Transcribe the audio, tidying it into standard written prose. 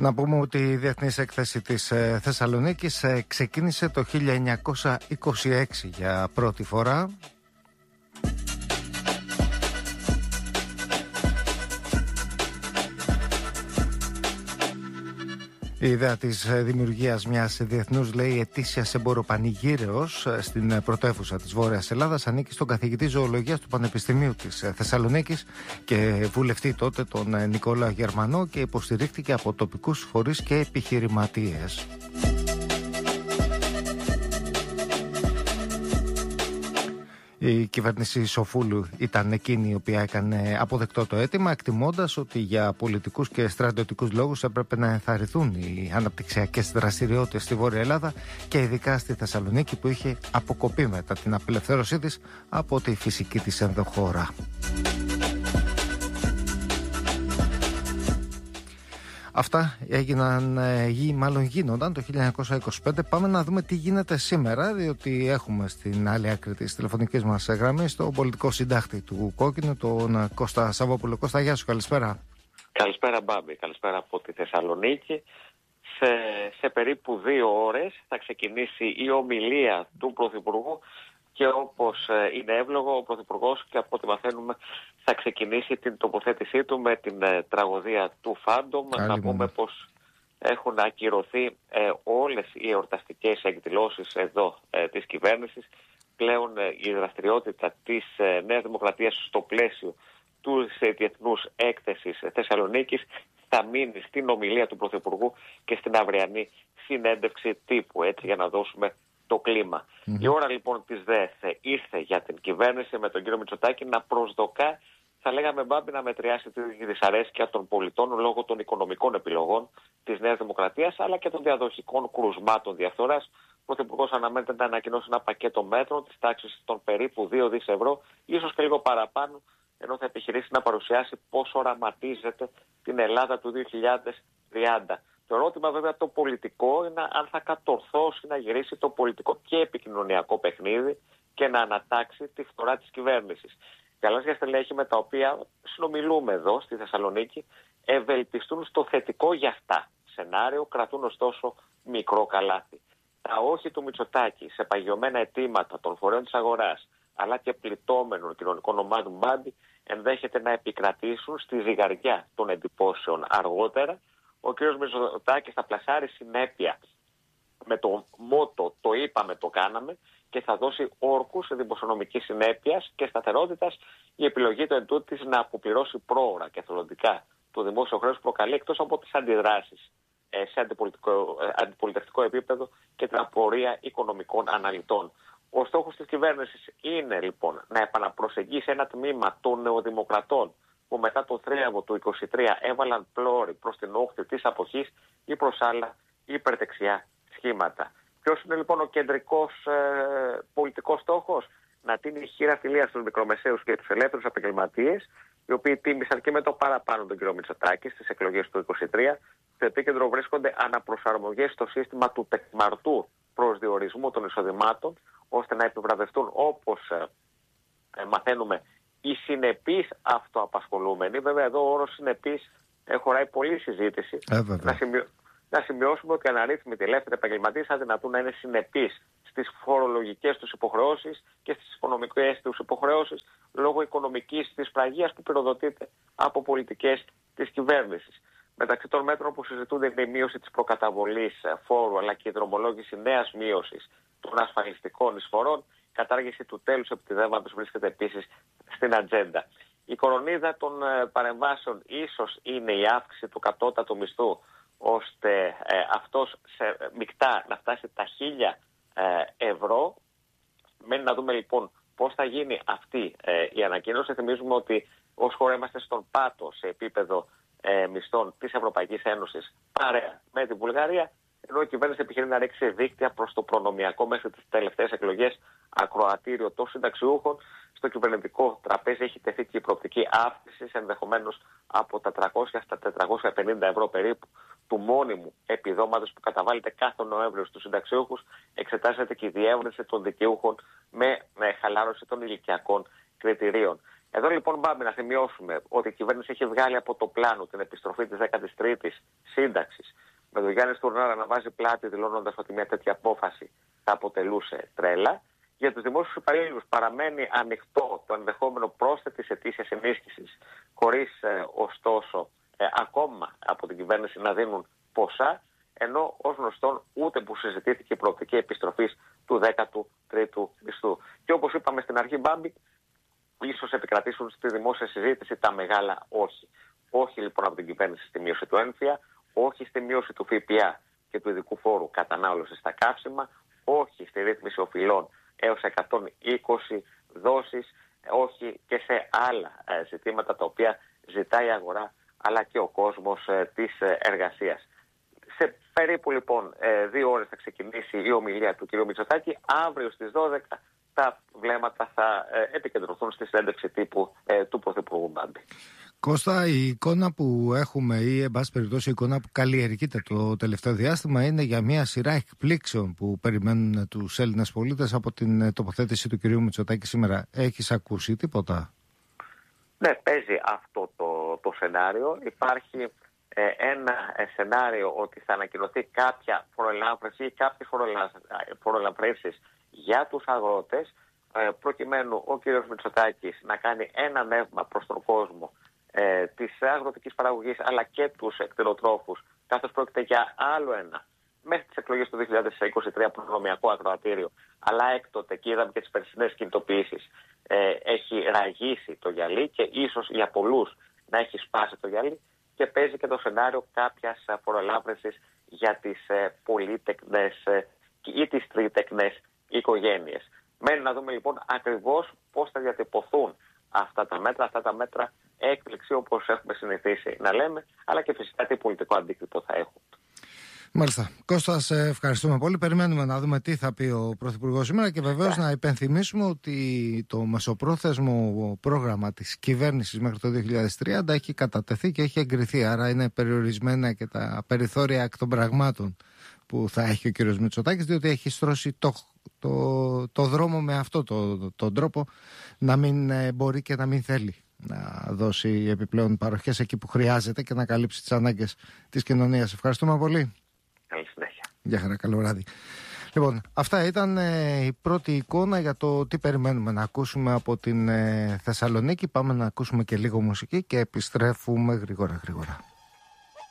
Να πούμε ότι η Διεθνής Έκθεση της Θεσσαλονίκης ξεκίνησε το 1926 για πρώτη φορά. Η ιδέα της δημιουργίας μιας διεθνούς, λέει, ετήσιας εμποροπανηγύρεως στην πρωτεύουσα της Βόρειας Ελλάδας ανήκει στον καθηγητή ζωολογίας του Πανεπιστημίου της Θεσσαλονίκης και βουλευτή τότε τον Νικόλαο Γερμανό και υποστηρίχθηκε από τοπικούς φορείς και επιχειρηματίες. Η κυβέρνηση Σοφούλου ήταν εκείνη η οποία έκανε αποδεκτό το αίτημα, εκτιμώντας ότι για πολιτικούς και στρατιωτικούς λόγους έπρεπε να ενθαρρυνθούν οι αναπτυξιακές δραστηριότητες στη Βόρεια Ελλάδα και ειδικά στη Θεσσαλονίκη, που είχε αποκοπεί μετά την απελευθέρωσή της από τη φυσική της ενδοχώρα. Αυτά έγιναν ή μάλλον γίνονταν το 1925. Πάμε να δούμε τι γίνεται σήμερα, διότι έχουμε στην άλλη άκρη της τηλεφωνικής μας γραμμής τον πολιτικό συντάκτη του Κόκκινου, τον Κώστα Σαββόπουλο. Κώστα, γεια σου, καλησπέρα. Καλησπέρα Μπάμπη, καλησπέρα από τη Θεσσαλονίκη. Σε περίπου 2 ώρες θα ξεκινήσει η ομιλία του Πρωθυπουργού και όπως είναι εύλογο, ο Πρωθυπουργός, και από ό,τι μαθαίνουμε, θα ξεκινήσει την τοποθέτησή του με την τραγωδία του Φάντομ. Να πούμε πως έχουν ακυρωθεί όλες οι εορταστικές εκδηλώσεις εδώ της κυβέρνησης. Πλέον η δραστηριότητα της Νέας Δημοκρατίας στο πλαίσιο της Διεθνούς Έκθεσης Θεσσαλονίκης θα μείνει στην ομιλία του Πρωθυπουργού και στην αυριανή συνέντευξη τύπου, έτσι, για να δώσουμε το κλίμα. Η ώρα λοιπόν της ΔΕΘ ήρθε για την κυβέρνηση με τον κύριο Μητσοτάκη να προσδοκά, θα λέγαμε Μπάμπη, να μετριάσει τη δυσαρέσκεια των πολιτών λόγω των οικονομικών επιλογών της Νέας Δημοκρατίας αλλά και των διαδοχικών κρουσμάτων διαφθοράς. Ο Πρωθυπουργός αναμένεται να ανακοινώσει ένα πακέτο μέτρων της τάξης των περίπου 2 δις ευρώ, ίσως και λίγο παραπάνω, ενώ θα επιχειρήσει να παρουσιάσει πώς οραματίζεται την Ελλάδα του 2030. Το ερώτημα βέβαια το πολιτικό είναι αν θα κατορθώσει να γυρίσει το πολιτικό και επικοινωνιακό παιχνίδι και να ανατάξει τη φθορά της κυβέρνησης. Γαλάζια στελέχη με τα οποία συνομιλούμε εδώ στη Θεσσαλονίκη ευελπιστούν στο θετικό για αυτά σενάριο, κρατούν ωστόσο μικρό καλάθι. Τα όχι του Μητσοτάκη σε παγιωμένα αιτήματα των φορέων της αγοράς αλλά και πληττόμενων κοινωνικών ομάδων Μπάμπη ενδέχεται να επικρατήσουν στη ζυγαριά των εντυπώσεων αργότερα. Ο κ. Μητσοτάκης θα πλασάρει συνέπεια με το μότο «Το είπαμε, το κάναμε» και θα δώσει όρκους δημοσιονομικής συνέπειας και σταθερότητας. Η επιλογή του εντούτοις να αποπληρώσει πρόωρα και εθελοντικά το δημόσιο χρέος προκαλεί, εκτός από τις αντιδράσεις σε αντιπολιτευτικό επίπεδο, και την απορία οικονομικών αναλυτών. Ο στόχος της κυβέρνησης είναι λοιπόν να επαναπροσεγγίσει ένα τμήμα των νεοδημοκρατών που μετά το θρίαμβο του 23 έβαλαν πλώρη προς την όχθη της αποχής ή προς άλλα υπερδεξιά σχήματα. Ποιος είναι λοιπόν ο κεντρικός πολιτικός στόχος? Να τίνει χείρα φιλίας στους μικρομεσαίους και τους ελεύθερους επαγγελματίες, οι οποίοι τίμησαν και με το παραπάνω τον κύριο Μητσοτάκη στις εκλογές του 23. Στο επίκεντρο βρίσκονται αναπροσαρμογές στο σύστημα του τεκμαρτού προσδιορισμού των εισοδημάτων, ώστε να επιβραβευτούν, όπως μαθαίνουμε, οι συνεπείς αυτοαπασχολούμενοι. Βέβαια εδώ ο όρος συνεπείς χωράει πολλή συζήτηση. Να σημειώσουμε ότι αναρρύθμιτοι ελεύθεροι επαγγελματίες αδυνατούν να είναι συνεπείς στις φορολογικές τους υποχρεώσεις και στις οικονομικές τους υποχρεώσεις λόγω οικονομικής δυσπραγίας που πυροδοτείται από πολιτικές της κυβέρνησης. Μεταξύ των μέτρων που συζητούνται είναι η μείωση της προκαταβολής φόρου αλλά και η δρομολόγηση νέας μείωσης των ασφαλιστικών εισφορών. Η κατάργηση του τέλους επιτιδεύματος βρίσκεται επίσης στην ατζέντα. Η κορονίδα των παρεμβάσεων ίσως είναι η αύξηση του κατώτατου μισθού, ώστε αυτός μεικτά να φτάσει τα 1.000 ευρώ. Μένει να δούμε λοιπόν πώς θα γίνει αυτή η ανακοίνωση. Θυμίζουμε ότι ως χώρα είμαστε στον πάτο σε επίπεδο μισθών της Ευρωπαϊκής Ένωσης παρέα με την Βουλγαρία, ενώ η κυβέρνηση επιχειρεί να ρίξει δίκτυα προς το προνομιακό μέχρι τις τελευταίες εκλογές ακροατήριο των συνταξιούχων. Στο κυβερνητικό τραπέζι έχει τεθεί και η προοπτική αύξηση ενδεχομένως από τα 300 στα 450 ευρώ περίπου του μόνιμου επιδόματος που καταβάλλεται κάθε Νοέμβριο στους συνταξιούχους. Εξετάζεται και η διεύρυνση των δικαιούχων με χαλάρωση των ηλικιακών κριτηρίων. Εδώ λοιπόν πάμε να σημειώσουμε ότι η κυβέρνηση έχει βγάλει από το πλάνο την επιστροφή της 13ης σύνταξης Γιάννης Τουρνάρα να βάζει πλάτη, δηλώνοντας ότι μια τέτοια απόφαση θα αποτελούσε τρέλα. Για τους δημόσιους υπαλλήλους παραμένει ανοιχτό το ενδεχόμενο πρόσθετης ετήσιας ενίσχυσης, χωρίς ωστόσο ακόμα από την κυβέρνηση να δίνουν ποσά, ενώ ως γνωστόν ούτε που συζητήθηκε η προοπτική επιστροφής του 13ου μισθού. Και όπως είπαμε στην αρχή, Μπάμπη, ίσως επικρατήσουν στη δημόσια συζήτηση τα μεγάλα όχι. Όχι λοιπόν από την κυβέρνηση στη μείωση του έμφυα, όχι στη μείωση του ΦΠΑ και του ειδικού φόρου κατανάλωσης στα καύσιμα, όχι στη ρύθμιση οφειλών έως 120 δόσεις, όχι και σε άλλα ζητήματα τα οποία ζητάει η αγορά αλλά και ο κόσμος της εργασίας. Σε περίπου λοιπόν 2 ώρες θα ξεκινήσει η ομιλία του κ. Μητσοτάκη. Αύριο στις 12 τα βλέμματα θα επικεντρωθούν στη συνέντευξη τύπου του Πρωθυπουργού Μπάμπη. Κώστα, η εικόνα που έχουμε ή εν πάση περιπτώσει η εικόνα που καλλιεργείται το τελευταίο διάστημα είναι για μια σειρά εκπλήξεων που περιμένουν τους Έλληνες πολίτες από την τοποθέτηση του κ. Μητσοτάκη σήμερα. Έχεις ακούσει τίποτα? Ναι, παίζει αυτό το σενάριο. Υπάρχει ένα σενάριο ότι θα ανακοινωθεί κάποια φοροελάφρυνση ή κάποιες φοροελαφρύνσεις για τους αγρότες, προκειμένου ο κ. Μητσοτάκης να κάνει ένα νεύμα προς τον κόσμο της αγροτικής παραγωγής αλλά και τους κτηνοτρόφους, καθώς πρόκειται για άλλο ένα μέχρι τις εκλογές του 2023 προνομιακό ακροατήριο, αλλά έκτοτε, και είδαμε και τις περσινές κινητοποιήσεις, έχει ραγίσει το γυαλί και ίσως για πολλούς να έχει σπάσει το γυαλί, και παίζει και το σενάριο κάποιας φοροελάφρυνσης για τις πολύτεκνες ή τις τρίτεκνες οικογένειες. Μένει να δούμε λοιπόν ακριβώς πώς θα διατυπωθούν αυτά τα μέτρα έκπληξη όπως έχουμε συνηθίσει να λέμε, αλλά και φυσικά τι πολιτικό αντίκτυπο θα έχουν. Μάλιστα. Κώστα, σε ευχαριστούμε πολύ. Περιμένουμε να δούμε τι θα πει ο Πρωθυπουργός σήμερα και βεβαίως να υπενθυμίσουμε ότι το μεσοπρόθεσμο πρόγραμμα της κυβέρνησης μέχρι το 2030 έχει κατατεθεί και έχει εγκριθεί. Άρα είναι περιορισμένα και τα περιθώρια εκ των πραγμάτων που θα έχει ο κύριος Μητσοτάκης, διότι έχει στρώσει το δρόμο με αυτό τον τρόπο να μην μπορεί και να μην θέλει να δώσει επιπλέον παροχές εκεί που χρειάζεται και να καλύψει τις ανάγκες της κοινωνίας. Ευχαριστούμε πολύ. Καλή συνέχεια. Γεια χαρά, καλό βράδυ. Λοιπόν, αυτά ήταν η πρώτη εικόνα για το τι περιμένουμε να ακούσουμε από την Θεσσαλονίκη. Πάμε να ακούσουμε και λίγο μουσική και επιστρέφουμε γρήγορα.